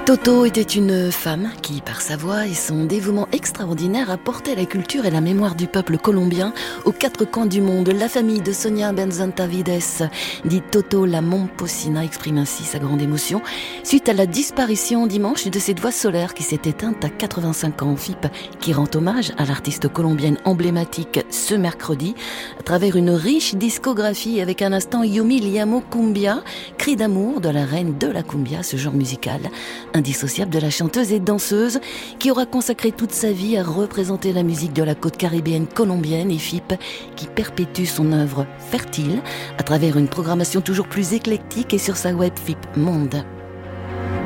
Toto était une femme qui, par sa voix et son dévouement extraordinaire, a porté la culture et la mémoire du peuple colombien aux quatre coins du monde. La famille de Sonia Benzantavides, dit Toto la Momposina, exprime ainsi sa grande émotion suite à la disparition dimanche de cette voix solaire qui s'est éteinte à 85 ans. FIP qui rend hommage à l'artiste colombienne emblématique ce mercredi à travers une riche discographie avec un instant Yomi Liamo Cumbia, cri d'amour de la reine de la cumbia, ce genre musical indissociable de la chanteuse et danseuse qui aura consacré toute sa vie à représenter la musique de la côte caribéenne colombienne, et FIP qui perpétue son œuvre fertile à travers une programmation toujours plus éclectique et sur sa web FIP Monde.